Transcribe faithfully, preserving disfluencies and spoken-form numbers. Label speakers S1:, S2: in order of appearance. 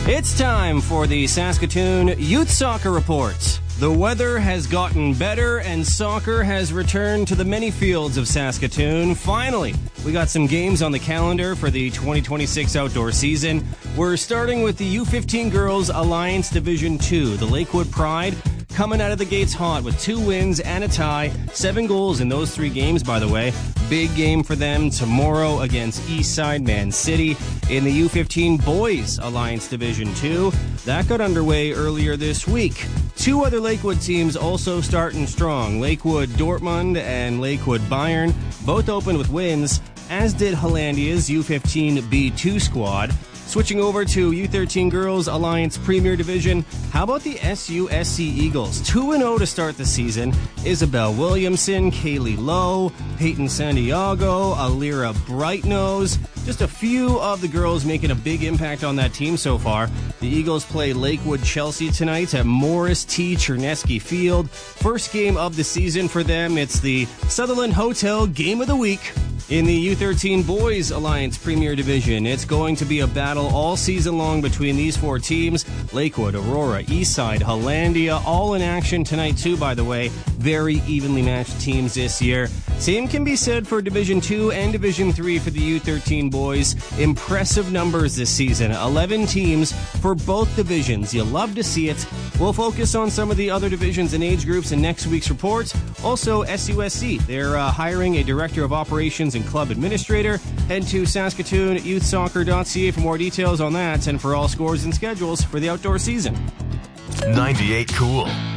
S1: It's time for the Saskatoon Youth Soccer Report. The weather has gotten better and soccer has returned to the many fields of Saskatoon. Finally, we got some games on the calendar for the twenty twenty-six outdoor season. We're starting with the U fifteen Girls Alliance Division two. The Lakewood Pride coming out of the gates hot with two wins and a tie. Seven goals in those three games, by the way. Big game for them tomorrow against Eastside Man City in the U fifteen Boys Alliance Division two. That got underway earlier this week. Two other Lakewood teams also starting strong. Lakewood Dortmund and Lakewood Bayern both opened with wins, as did Hollandia's U fifteen B two squad. Switching over to U thirteen Girls Alliance Premier Division, how about the S U S C Eagles? two and oh to start the season. Isabel Williamson, Kaylee Lowe, Peyton Santiago, Alira Brightnose. Just a few of the girls making a big impact on that team so far. The Eagles play Lakewood Chelsea tonight at Morris T. Chernesky Field. First game of the season for them. It's the Sutherland Hotel Game of the Week. In the U thirteen Boys Alliance Premier Division, it's going to be a battle all season long between these four teams. Lakewood, Aurora, Eastside, Hollandia, all in action tonight too, by the way. Very evenly matched teams this year. Same can be said for Division two and Division three for the U thirteen Boys. Impressive numbers this season. eleven teams for both divisions. You love to see it. We'll focus on some of the other divisions and age groups in next week's report. Also, S U S C. They're uh, hiring a Director of Operations and Club Administrator. Head to Saskatoon Youth Soccer dot C A for more details on that and for all scores and schedules for the outdoor season.
S2: ninety-eight Cool.